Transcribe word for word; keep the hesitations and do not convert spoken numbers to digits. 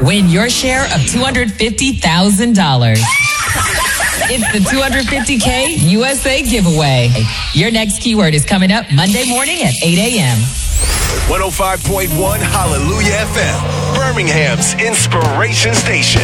Win your share of two hundred fifty thousand dollars. It's the two hundred fifty K U S A giveaway. Your next keyword is coming up Monday morning at eight a.m. one oh five point one Hallelujah F M, Birmingham's inspiration station.